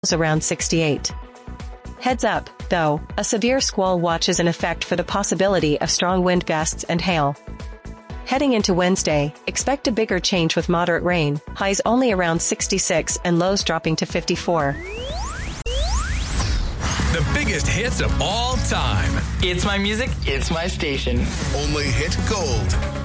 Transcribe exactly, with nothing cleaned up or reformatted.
around sixty-eight. Heads up, though, a severe squall watch is in effect for the possibility of strong wind gusts and hail. Heading into Wednesday, expect a bigger change with moderate rain, highs only around sixty-six and lows dropping to fifty-four. The biggest hits of all time. It's my music, it's my station. Only hit gold.